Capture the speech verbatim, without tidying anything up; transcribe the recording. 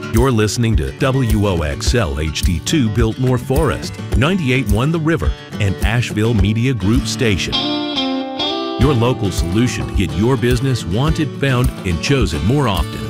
You're listening to W O X L H D two Biltmore Forest, ninety-eight point one The River, and Asheville Media Group Station. Your local solution to get your business wanted, found, and chosen more often.